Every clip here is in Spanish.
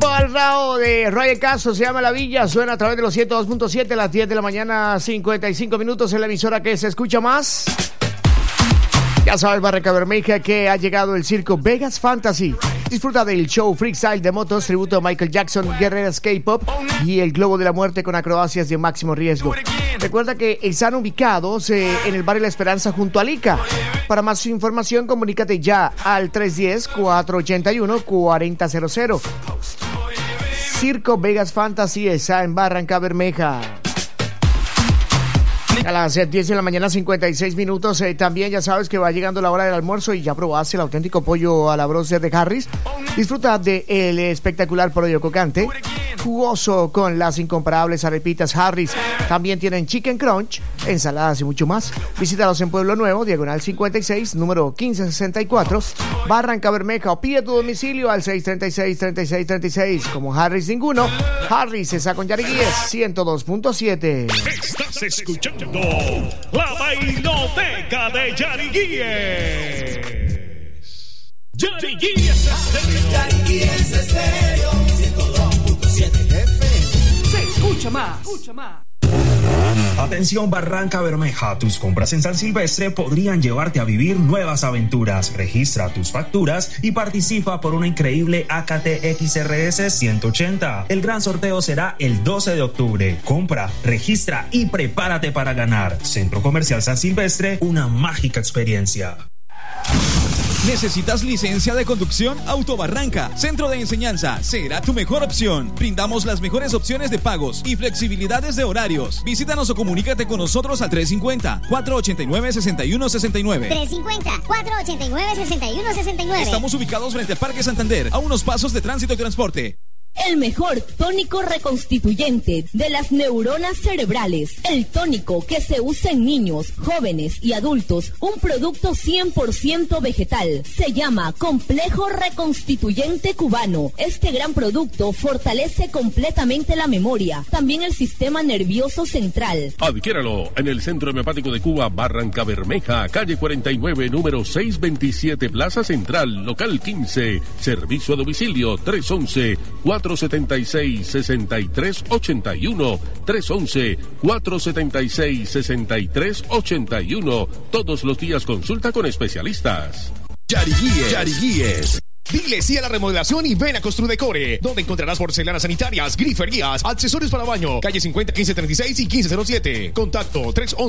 Balrao de Ryan Castro, se llama La Villa, suena a través de los 102.7 a las 10 de la mañana, 55 minutos en la emisora que se escucha más. Ya sabes, Barranca Bermeja, que ha llegado el circo Vegas Fantasy. Disfruta del show Freestyle de motos, tributo a Michael Jackson, Guerreras K-Pop y el Globo de la Muerte con acrobacias de máximo riesgo. Recuerda que están ubicados en el barrio La Esperanza junto a Lica. Para más información, comunícate ya al 310-481-4000. Circo Vegas Fantasy está en Barranca Bermeja. A las 10 de la mañana, 56 minutos. También ya sabes que va llegando la hora del almuerzo y ya probaste el auténtico pollo a la bronce de Harris. Disfruta del espectacular pollo crocante, jugoso con las incomparables arepitas Harris. También tienen Chicken Crunch, ensaladas y mucho más. Visítalos en Pueblo Nuevo, diagonal 56, número 1564, Barranca Bermeja, o pide tu domicilio al 636-3636. Como Harris ninguno, Harris está con Yariguíes 102.7. Estás escuchando La Bailoteca de Yariguíes. Yariguíes Estéreo. Yariguíes Estéreo 102.7 FM. Se escucha más. Atención Barranca Bermeja, tus compras en San Silvestre podrían llevarte a vivir nuevas aventuras. Registra tus facturas y participa por una increíble AKT XRS 180. El gran sorteo será el 12 de octubre. Compra, registra y prepárate para ganar. Centro Comercial San Silvestre, una mágica experiencia. ¿Necesitas licencia de conducción? Autobarranca, Centro de Enseñanza, será tu mejor opción. Brindamos las mejores opciones de pagos y flexibilidades de horarios. Visítanos o comunícate con nosotros al 350-489-6169. 350-489-6169. Estamos ubicados frente al Parque Santander, a unos pasos de Tránsito y Transporte. El mejor tónico reconstituyente de las neuronas cerebrales. El tónico que se usa en niños, jóvenes y adultos. Un producto 100% vegetal. Se llama Complejo Reconstituyente Cubano. Este gran producto fortalece completamente la memoria. También el sistema nervioso central. Adquiéralo en el Centro Homeopático de Cuba, Barranca Bermeja, calle 49, número 627, Plaza Central, local 15. Servicio a domicilio 311-476-6381, 311-476-6381. Todos los días consulta con especialistas. Yariguíes. Dile sí a la remodelación y ven a Construdecore, donde encontrarás porcelanas sanitarias, griferías, accesorios para baño. Calle 50, 1536 y 1507. Contacto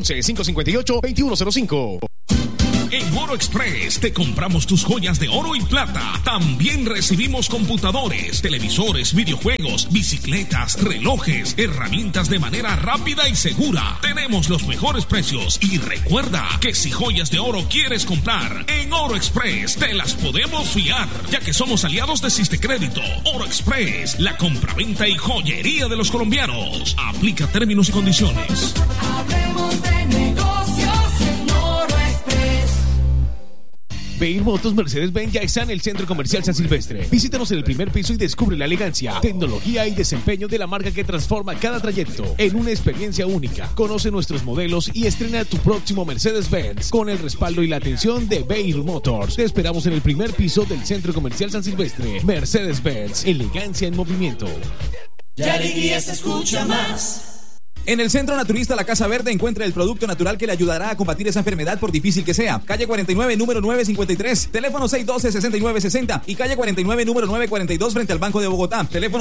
311-558-2105. En Oro Express te compramos tus joyas de oro y plata. También recibimos computadores, televisores, videojuegos, bicicletas, relojes, herramientas de manera rápida y segura. Tenemos los mejores precios y recuerda que si joyas de oro quieres comprar, en Oro Express te las podemos fiar, ya que somos aliados de Sistecrédito. Oro Express, la compraventa y joyería de los colombianos. Aplica términos y condiciones. Hablemos de negocios en Oro Express. Beir Motos Mercedes-Benz ya está en el Centro Comercial San Silvestre. Visítanos en el primer piso y descubre la elegancia, tecnología y desempeño de la marca que transforma cada trayecto en una experiencia única. Conoce nuestros modelos y estrena tu próximo Mercedes-Benz con el respaldo y la atención de Beir Motors. Te esperamos en el primer piso del Centro Comercial San Silvestre. Mercedes-Benz, elegancia en movimiento. Yariguíes se escucha más. En el Centro Naturista La Casa Verde encuentra el producto natural que le ayudará a combatir esa enfermedad por difícil que sea. Calle 49, número 953, teléfono 612-6960 y calle 49, número 942 frente al Banco de Bogotá. Teléfono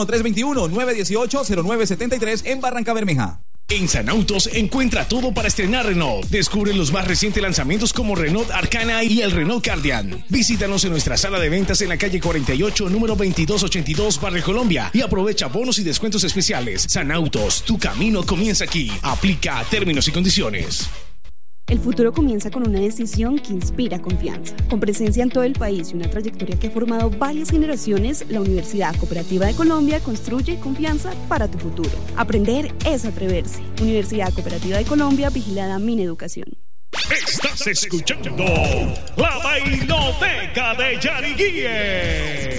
321-918-0973 en Barranca Bermeja. En San Autos encuentra todo para estrenar Renault. Descubre los más recientes lanzamientos como Renault Arcana y el Renault Cardian. Visítanos en nuestra sala de ventas en la calle 48, número 2282, Barrio Colombia, y aprovecha bonos y descuentos especiales. San Autos, tu camino comienza aquí. Aplica términos y condiciones. El futuro comienza con una decisión que inspira confianza. Con presencia en todo el país y una trayectoria que ha formado varias generaciones, la Universidad Cooperativa de Colombia construye confianza para tu futuro. Aprender es atreverse. Universidad Cooperativa de Colombia, vigilada Mineducación. Estás escuchando La Bailoteca de Yariguíes.